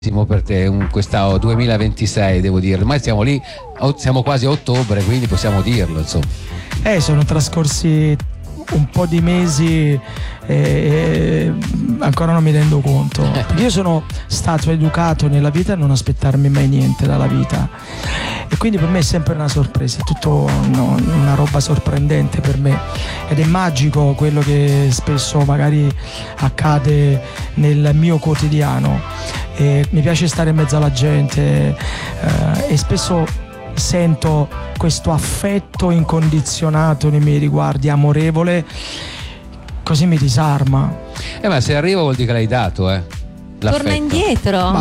per te questa 2026, devo dire. Ormai siamo lì, siamo quasi a ottobre, quindi possiamo dirlo, insomma. Sono trascorsi un po' di mesi e ancora non mi rendo conto. Perché io sono stato educato nella vita a non aspettarmi mai niente dalla vita, e quindi per me è sempre una sorpresa, è tutto una roba sorprendente per me, ed è magico quello che spesso magari accade nel mio quotidiano. Mi piace stare in mezzo alla gente e spesso sento questo affetto incondizionato nei miei riguardi, amorevole, così mi disarma. Ma se arriva vuol dire che l'hai dato, l'affetto. Torna indietro.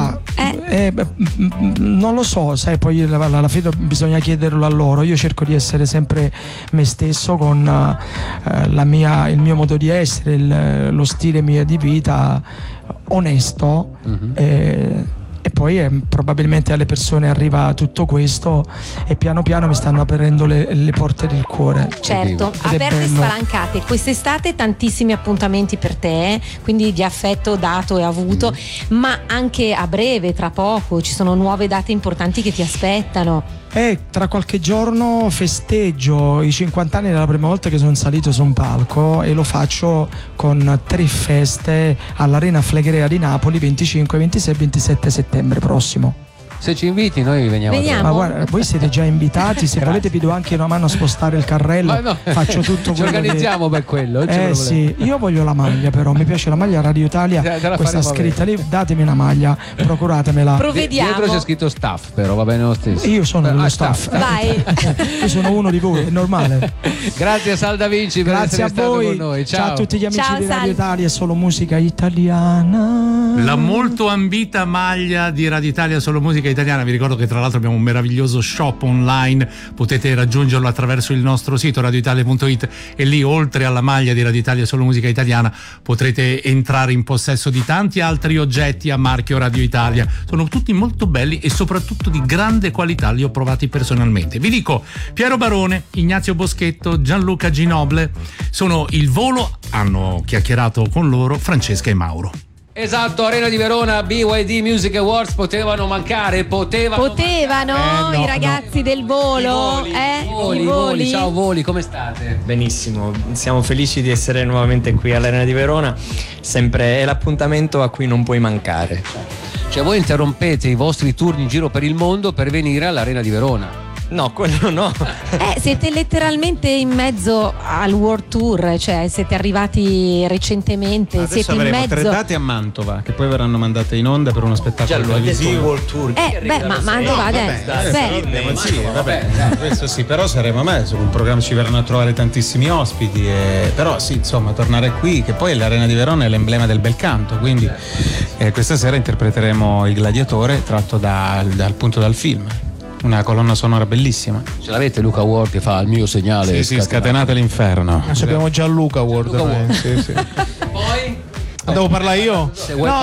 Non lo so, sai, poi alla fine bisogna chiederlo a loro. Io cerco di essere sempre me stesso con il mio modo di essere, lo stile mio di vita onesto. E poi probabilmente alle persone arriva tutto questo e piano piano mi stanno aprendo le porte del cuore. Certo, aperte e spalancate. Quest'estate tantissimi appuntamenti per te, quindi di affetto dato e avuto, ma anche a breve, tra poco, ci sono nuove date importanti che ti aspettano. Tra qualche giorno festeggio i 50 anni della prima volta che sono salito su un palco, e lo faccio con 3 feste all'Arena Flegrea di Napoli, 25, 26 e 27 settembre prossimo. Se ci inviti noi veniamo. Ma guarda, voi siete già invitati, se volete vi do anche una mano a spostare il carrello. No, faccio tutto ci organizziamo per quello. Sì, io voglio la maglia, però mi piace la maglia Radio Italia, questa scritta lì, datemi una maglia, procuratemela. Provvediamo. Dietro c'è scritto staff, però va bene lo stesso. Io sono lo staff. Vai. Io sono uno di voi, è normale. Grazie a Sal Da Vinci per essere stato con noi. Ciao a tutti gli amici di Sal. Radio Italia, è solo musica italiana. La molto ambita maglia di Radio Italia, solo musica italiana. Vi ricordo che tra l'altro abbiamo un meraviglioso shop online, potete raggiungerlo attraverso il nostro sito radioitalia.it, e lì, oltre alla maglia di Radio Italia solo musica italiana, potrete entrare in possesso di tanti altri oggetti a marchio Radio Italia. Sono tutti molto belli e soprattutto di grande qualità, li ho provati personalmente. Vi dico, Piero Barone, Ignazio Boschetto, Gianluca Ginoble sono il Volo, hanno chiacchierato con loro Francesca e Mauro. Esatto, Arena di Verona, BYD Music Awards, potevano mancare i ragazzi del Volo. I voli. Ciao Voli, come state? Benissimo, siamo felici di essere nuovamente qui all'Arena di Verona, sempre è l'appuntamento a cui non puoi mancare. Cioè voi interrompete i vostri turni in giro per il mondo per venire all'Arena di Verona? No, quello no. Siete letteralmente in mezzo al World Tour, cioè siete arrivati recentemente. Adesso siete in avremo mezzo 3 date a Mantova che poi verranno mandate in onda per uno spettacolo televisivo. World Tour. Ma Mantova adesso. Questo sì, però saremo su un programma, ci verranno a trovare tantissimi ospiti, però sì, insomma, tornare qui, che poi l'Arena di Verona è l'emblema del bel canto, quindi questa sera interpreteremo Il Gladiatore, tratto dal film. Una colonna sonora bellissima. Ce l'avete Luca Ward che fa il mio segnale? Sì, scatenate l'inferno. Abbiamo già Luca Ward. Sì. Poi? Devo parlare io?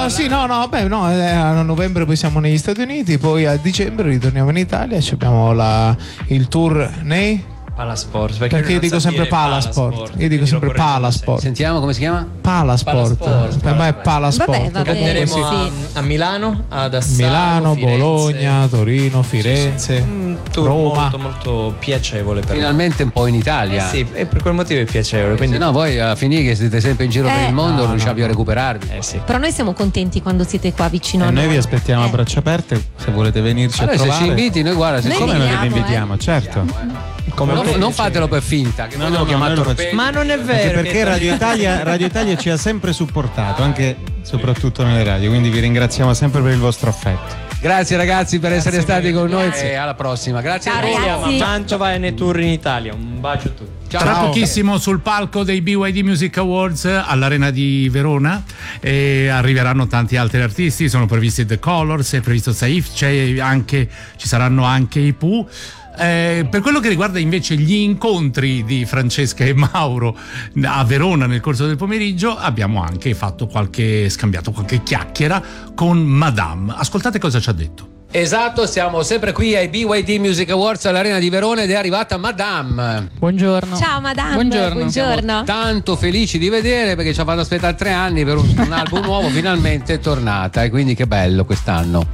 A novembre poi siamo negli Stati Uniti, poi a dicembre ritorniamo in Italia, abbiamo il tour nei Palasport, perché io dico sempre Palasport. Io dico sempre Palasport. Sentiamo come si chiama? Palasport. Per me è Palasport. Vabbè, a Milano, ad Assaro, Milano, Firenze. Bologna, Torino, Firenze, Roma. Roma. Molto piacevole per finalmente un po' in Italia. Sì, e per quel motivo è piacevole. Quindi Se no voi a finire che siete sempre in giro per il mondo non riusciamo più a recuperarvi. sì. Però noi siamo contenti quando siete qua vicino a E noi. noi vi aspettiamo a braccia aperte se volete venirci Allora a se trovare. ci inviti noi guarda, Noi Come veniamo, non vi invitiamo, certo. non fatelo per finta che No, noi no, chiamato noi lo torpedo. Ma non è Anche vero. perché Radio Italia ci ha sempre supportato, anche soprattutto nelle radio, quindi vi ringraziamo sempre per il vostro affetto. Grazie ragazzi per essere stati con noi e alla prossima. Grazie Ciao, a voi. ragazzi. Mantova e nei tour in Italia. Un bacio a tutti. Tra pochissimo sul palco dei BYD Music Awards all'Arena di Verona arriveranno tanti altri artisti, sono previsti The Colors, è previsto Saif, ci saranno anche i Pooh. Per quello che riguarda invece gli incontri di Francesca e Mauro a Verona nel corso del pomeriggio, abbiamo anche scambiato qualche chiacchiera con Madame. Ascoltate cosa ci ha detto. Esatto, siamo sempre qui ai BYD Music Awards all'Arena di Verona ed è arrivata Madame. Buongiorno. Ciao Madame. Buongiorno. Siamo tanto felici di vedere perché ci ha fatto aspettare 3 anni per un album nuovo, finalmente è tornata e quindi che bello quest'anno.